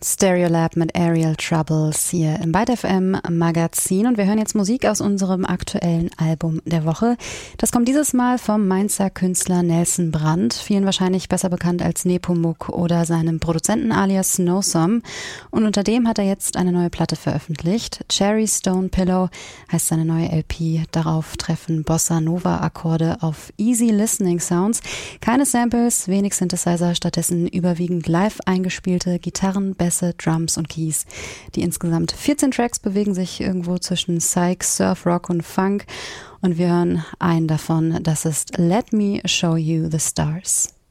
Stereolab mit Aerial Troubles hier im Byte FM Magazin und wir hören jetzt Musik aus unserem aktuellen Album der Woche. Das kommt dieses Mal vom Mainzer Künstler Nelson Brandt, vielen wahrscheinlich besser bekannt als Nepomuk oder seinem Produzenten alias Snowsome, und unter dem hat er jetzt eine neue Platte veröffentlicht. Cherry Stone Pillow heißt seine neue LP. Darauf treffen Bossa Nova Akkorde auf easy listening Sounds, keine Samples, wenig Synthesizer, stattdessen überwiegend live eingespielte Gitarren, Bässe, Drums und Keys. Die insgesamt 14 Tracks bewegen sich irgendwo zwischen Psych, Surf, Rock und Funk und wir hören einen davon, das ist Let Me Show You the Stars.